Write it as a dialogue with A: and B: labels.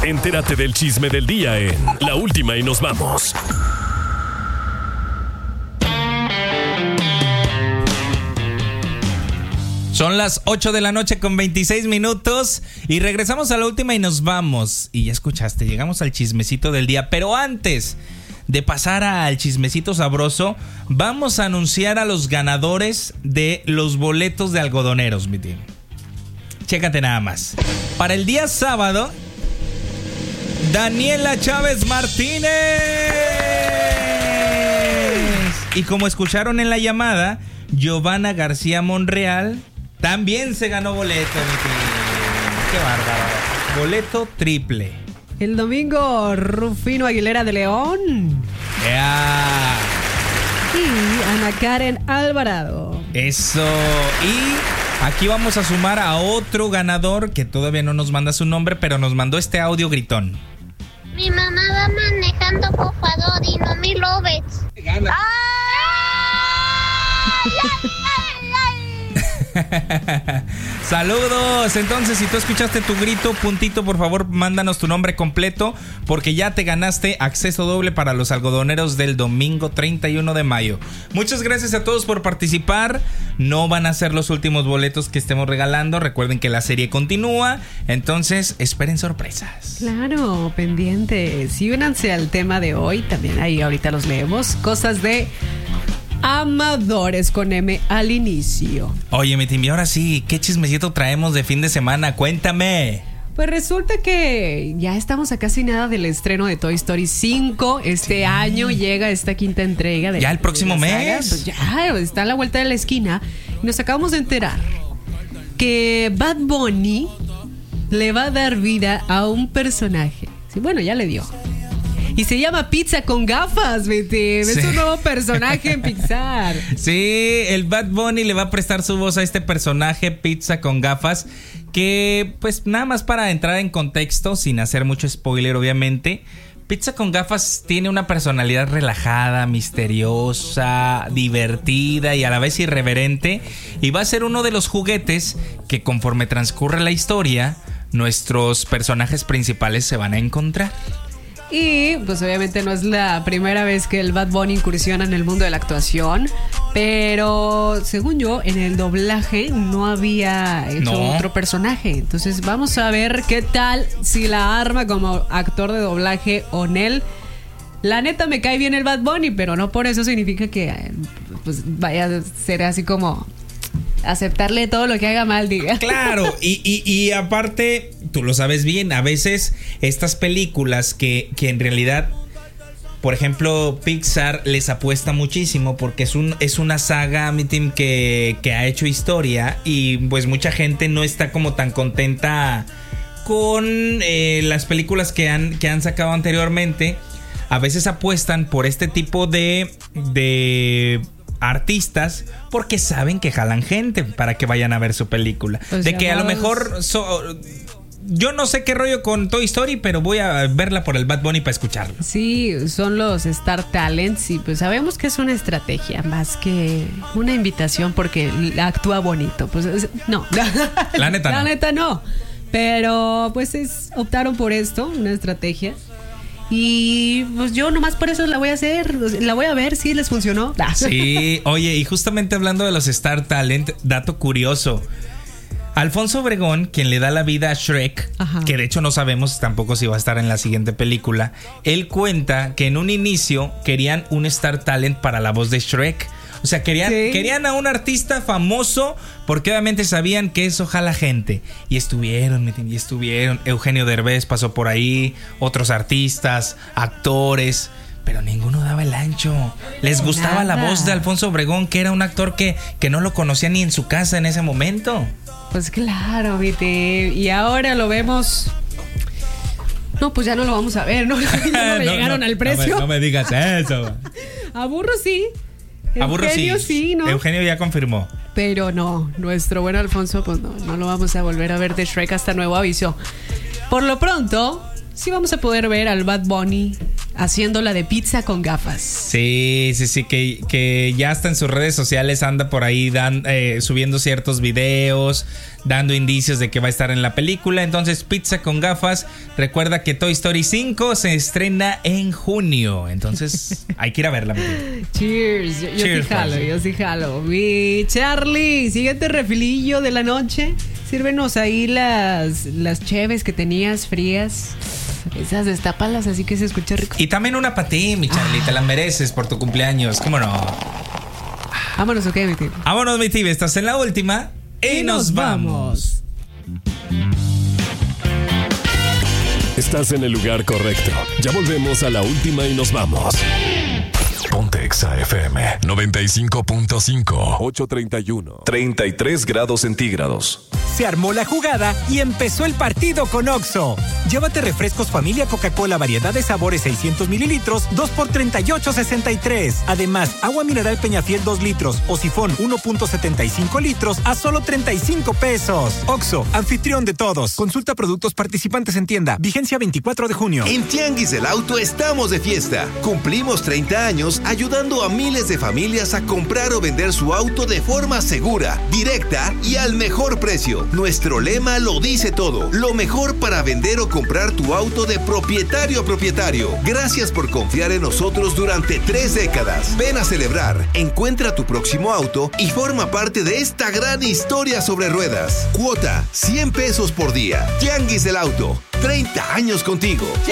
A: Entérate del chisme del día en La Última y Nos Vamos.
B: Son las 8 de la noche con 26 minutos y regresamos a La Última y Nos Vamos. Y ya escuchaste, llegamos al chismecito del día. Pero antes de pasar al chismecito sabroso, vamos a anunciar a los ganadores de los boletos de algodoneros, mi team. Chécate nada más. Para el día sábado, Daniela Chávez Martínez. Y como escucharon en la llamada, Giovanna García Monreal también se ganó boleto, mi team. Qué bárbaro. Boleto triple.
C: El domingo, Rufino Aguilera de León.
B: Yeah.
C: Y Ana Karen Alvarado.
B: Eso. Y aquí vamos a sumar a otro ganador que todavía no nos manda su nombre, pero nos mandó este audio gritón.
D: Mi mamá va manejando, por favor, y no me lo ves.
B: Gana. Saludos. Entonces, si tú escuchaste tu grito, puntito, por favor, mándanos tu nombre completo, porque ya te ganaste acceso doble para los algodoneros del domingo 31 de mayo. Muchas gracias a todos por participar. No van a ser los últimos boletos que estemos regalando. Recuerden que la serie continúa, entonces esperen sorpresas.
C: Claro, pendientes. Y únanse al tema de hoy. También ahí ahorita los leemos. Cosas de amadores con M al inicio.
B: Oye, mi team, y ahora sí, ¿qué chismecito traemos de fin de semana? Cuéntame.
C: Pues resulta que ya estamos a casi nada del estreno de Toy Story 5. Este año llega esta quinta entrega.
B: Ya el próximo mes.
C: Pues ya está a la vuelta de la esquina. Y nos acabamos de enterar que Bad Bunny le va a dar vida a un personaje. Sí, bueno, ya le dio. Y se llama Pizza con Gafas, vete. Sí. Es un nuevo personaje en Pixar.
B: Sí, el Bad Bunny le va a prestar su voz a este personaje, Pizza con Gafas, que pues nada más para entrar en contexto, sin hacer mucho spoiler obviamente, Pizza con Gafas tiene una personalidad relajada, misteriosa, divertida y a la vez irreverente, y va a ser uno de los juguetes que conforme transcurre la historia, nuestros personajes principales se van a encontrar.
C: Y pues obviamente no es la primera vez que el Bad Bunny incursiona en el mundo de la actuación, pero según yo en el doblaje no había hecho otro personaje. Entonces vamos a ver qué tal si la arma como actor de doblaje o Nel. La neta me cae bien el Bad Bunny, pero no por eso significa que pues vaya a ser así como aceptarle todo lo que haga mal, diga.
B: Claro, y aparte, tú lo sabes bien, a veces estas películas que en realidad, por ejemplo, Pixar les apuesta muchísimo porque es una saga, mi team, que ha hecho historia, y pues mucha gente no está como tan contenta con las películas que han sacado anteriormente. A veces apuestan por este tipo de artistas porque saben que jalan gente para que vayan a ver su película. Pues de que a lo mejor yo no sé qué rollo con Toy Story, pero voy a verla por el Bad Bunny para escucharlo.
C: Sí, son los Star Talents y pues sabemos que es una estrategia más que una invitación porque actúa bonito. Pues no. La neta no. Pero pues optaron por esto, una estrategia. Y pues yo nomás por eso la voy a hacer. La voy a ver si les funcionó.
B: Sí, oye, y justamente hablando de los Star Talent, dato curioso, Alfonso Obregón, quien le da la vida a Shrek, ajá, que de hecho no sabemos tampoco si va a estar en la siguiente película, él cuenta que en un inicio querían un Star Talent para la voz de Shrek. O sea, querían a un artista famoso porque obviamente sabían que eso jala gente. Y estuvieron. Eugenio Derbez pasó por ahí, otros artistas, actores, pero ninguno daba el ancho. Les gustaba la voz de Alfonso Obregón, que era un actor que no lo conocía ni en su casa en ese momento.
C: Pues claro, viste. Y ahora lo vemos. No, pues ya no lo vamos a ver, ¿no? Ya no llegaron al precio.
B: No me digas eso.
C: A burro sí.
B: Eugenio sí, ¿no? Eugenio ya confirmó.
C: Pero no, nuestro buen Alfonso, pues no lo vamos a volver a ver de Shrek hasta nuevo aviso. Por lo pronto, sí vamos a poder ver al Bad Bunny haciendo la de pizza con gafas.
B: Sí, que ya hasta en sus redes sociales anda por ahí subiendo ciertos videos, dando indicios de que va a estar en la película. Entonces, pizza con gafas. Recuerda que Toy Story 5 se estrena en junio. Entonces, hay que ir a verla.
C: Cheers. Yo sí jalo. Mi Charlie, siguiente refilillo de la noche. Sírvenos ahí las cheves que tenías frías. Esas destápalas, así que se escucha rico.
B: Y también una para ti, mi Charlie. Te la mereces por tu cumpleaños. ¿Cómo no?
C: Vámonos, ok, mi tío.
B: Vámonos, mi tío. Estás en la última. Y nos vamos.
A: Estás en el lugar correcto. Ya volvemos a la última y nos vamos. Ponte Exa FM 95.5.
E: 8:31. 33 grados centígrados.
F: Se armó la jugada y empezó el partido con Oxxo. Llévate refrescos familia Coca-Cola variedad de sabores 600 mililitros, 2 por 38.63. Además, agua mineral Peñafiel 2 litros o sifón 1.75 litros a solo 35 pesos. Oxxo, anfitrión de todos. Consulta productos participantes en tienda. Vigencia 24 de junio.
G: En Tianguis del Auto estamos de fiesta. Cumplimos 30 años ayudando a miles de familias a comprar o vender su auto de forma segura, directa y al mejor precio. Nuestro lema lo dice todo. Lo mejor para vender o comprar tu auto de propietario a propietario. Gracias por confiar en nosotros durante 3 décadas. Ven a celebrar, encuentra tu próximo auto y forma parte de esta gran historia sobre ruedas. Cuota, 100 pesos por día. Tianguis del Auto, 30 años contigo.